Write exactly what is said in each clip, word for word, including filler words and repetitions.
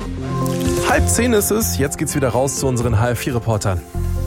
Halb zehn ist es, jetzt geht's wieder raus zu unseren H R vier Reportern.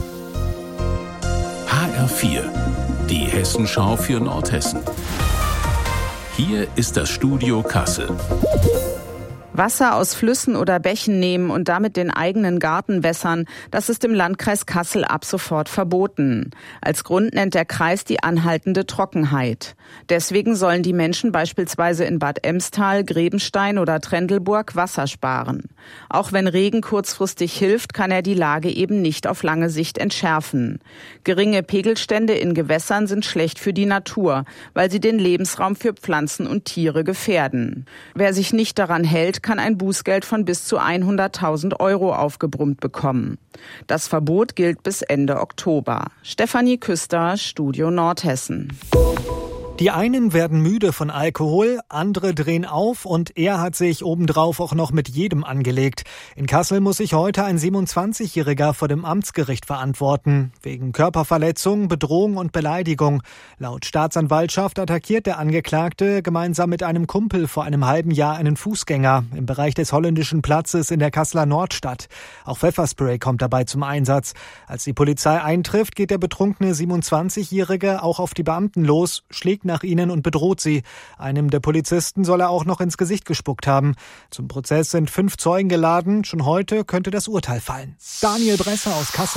H R vier, die Hessenschau für Nordhessen. Hier ist das Studio Kassel. Wasser aus Flüssen oder Bächen nehmen und damit den eigenen Garten wässern, das ist im Landkreis Kassel ab sofort verboten. Als Grund nennt der Kreis die anhaltende Trockenheit. Deswegen sollen die Menschen beispielsweise in Bad Emstal, Grebenstein oder Trendelburg Wasser sparen. Auch wenn Regen kurzfristig hilft, kann er die Lage eben nicht auf lange Sicht entschärfen. Geringe Pegelstände in Gewässern sind schlecht für die Natur, weil sie den Lebensraum für Pflanzen und Tiere gefährden. Wer sich nicht daran hält, kann ein Bußgeld von bis zu hunderttausend Euro aufgebrummt bekommen. Das Verbot gilt bis Ende Oktober. Stefanie Küster, Studio Nordhessen. Die einen werden müde von Alkohol, andere drehen auf und er hat sich obendrauf auch noch mit jedem angelegt. In Kassel muss sich heute ein siebenundzwanzigjähriger vor dem Amtsgericht verantworten. Wegen Körperverletzung, Bedrohung und Beleidigung. Laut Staatsanwaltschaft attackiert der Angeklagte gemeinsam mit einem Kumpel vor einem halben Jahr einen Fußgänger im Bereich des Holländischen Platzes in der Kasseler Nordstadt. Auch Pfefferspray kommt dabei zum Einsatz. Als die Polizei eintrifft, geht der betrunkene siebenundzwanzigjährige auch auf die Beamten los, schlägt nach ihnen und bedroht sie. Einem der Polizisten soll er auch noch ins Gesicht gespuckt haben. Zum Prozess sind fünf Zeugen geladen. Schon heute könnte das Urteil fallen. Daniel Bresser aus Kassel.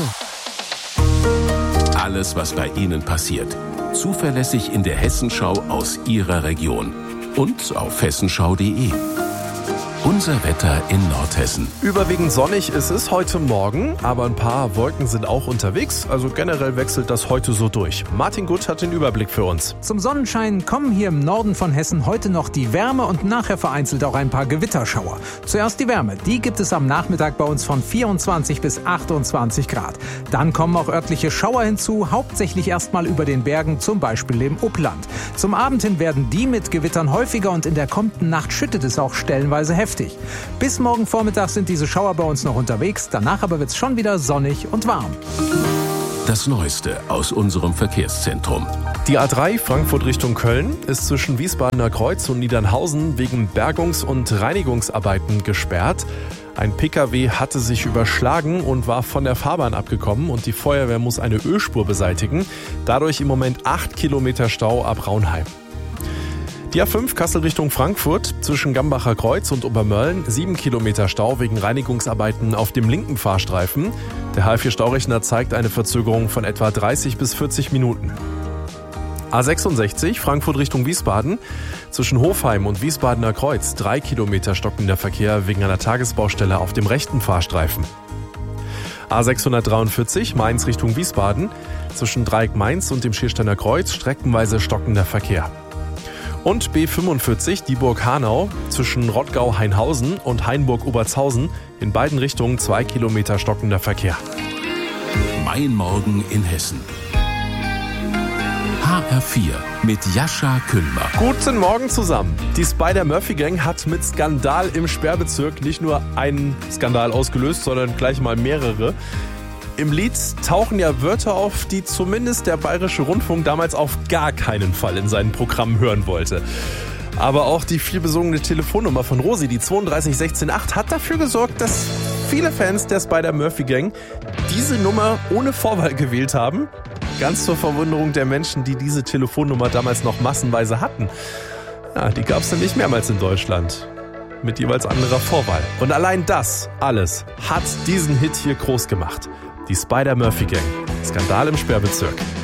Alles, was bei Ihnen passiert. Zuverlässig in der Hessenschau aus Ihrer Region. Und auf hessenschau punkt de. Unser Wetter in Nordhessen. Überwiegend sonnig ist es heute Morgen, aber ein paar Wolken sind auch unterwegs. Also generell wechselt das heute so durch. Martin Gutt hat den Überblick für uns. Zum Sonnenschein kommen hier im Norden von Hessen heute noch die Wärme und nachher vereinzelt auch ein paar Gewitterschauer. Zuerst die Wärme. Die gibt es am Nachmittag bei uns von vierundzwanzig bis achtundzwanzig Grad. Dann kommen auch örtliche Schauer hinzu, hauptsächlich erstmal über den Bergen, zum Beispiel im Upland. Zum Abend hin werden die mit Gewittern häufiger und in der kommenden Nacht schüttet es auch stellenweise heftig. Bis morgen Vormittag sind diese Schauer bei uns noch unterwegs, danach aber wird es schon wieder sonnig und warm. Das Neueste aus unserem Verkehrszentrum. Die A drei Frankfurt Richtung Köln ist zwischen Wiesbadener Kreuz und Niedernhausen wegen Bergungs- und Reinigungsarbeiten gesperrt. Ein Pkw hatte sich überschlagen und war von der Fahrbahn abgekommen und die Feuerwehr muss eine Ölspur beseitigen. Dadurch im Moment acht Kilometer Stau ab Raunheim. Die A fünf Kassel Richtung Frankfurt zwischen Gambacher Kreuz und Obermölln, sieben Kilometer Stau wegen Reinigungsarbeiten auf dem linken Fahrstreifen. Der H vier Staurechner zeigt eine Verzögerung von etwa dreißig bis vierzig Minuten. A sechsundsechzig Frankfurt Richtung Wiesbaden zwischen Hofheim und Wiesbadener Kreuz, drei Kilometer stockender Verkehr wegen einer Tagesbaustelle auf dem rechten Fahrstreifen. A sechshundertdreiundvierzig Mainz Richtung Wiesbaden zwischen Dreieck Mainz und dem Schiersteiner Kreuz, streckenweise stockender Verkehr. Und B fünfundvierzig Dieburg-Hanau zwischen Rottgau-Hainhausen und Hainburg-Obertshausen, in beiden Richtungen zwei Kilometer stockender Verkehr. Mein Morgen in Hessen. H R vier mit Jascha Küllmer. Guten Morgen zusammen. Die Spider-Murphy-Gang hat mit Skandal im Sperrbezirk nicht nur einen Skandal ausgelöst, sondern gleich mal mehrere. Im Lied tauchen ja Wörter auf, die zumindest der Bayerische Rundfunk damals auf gar keinen Fall in seinen Programmen hören wollte. Aber auch die vielbesungene Telefonnummer von Rosi, die zwei drei sechs eins acht, hat dafür gesorgt, dass viele Fans der Spider-Murphy-Gang diese Nummer ohne Vorwahl gewählt haben. Ganz zur Verwunderung der Menschen, die diese Telefonnummer damals noch massenweise hatten. Ja, die gab es dann nicht mehrmals in Deutschland. Mit jeweils anderer Vorwahl. Und allein das alles hat diesen Hit hier groß gemacht. Die Spider-Murphy-Gang. Skandal im Sperrbezirk.